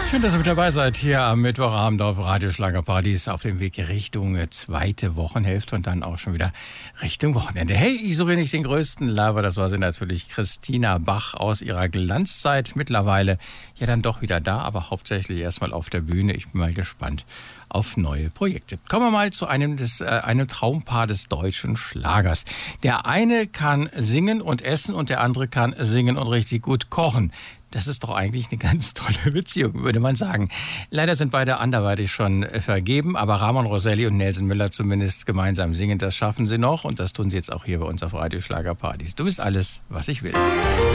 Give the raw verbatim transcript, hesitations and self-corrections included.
Schön, dass ihr mit dabei seid hier am Mittwochabend auf Radio Schlagerpartys auf dem Weg Richtung zweite Wochenhälfte und dann auch schon wieder Richtung Wochenende. Hey, ich suche nicht den größten Lover, das war sie natürlich Christina Bach aus ihrer Glanzzeit. Mittlerweile ja dann doch wieder da, aber hauptsächlich erstmal auf der Bühne. Ich bin mal gespannt auf neue Projekte. Kommen wir mal zu einem, des, äh, einem Traumpaar des deutschen Schlagers. Der eine kann singen und essen und der andere kann singen und richtig gut kochen. Das ist doch eigentlich eine ganz tolle Beziehung, würde man sagen. Leider sind beide anderweitig schon vergeben, aber Ramon Roselli und Nelson Müller zumindest gemeinsam singen, das schaffen sie noch und das tun sie jetzt auch hier bei uns auf Radio Schlagerpartys. Du bist alles, was ich will.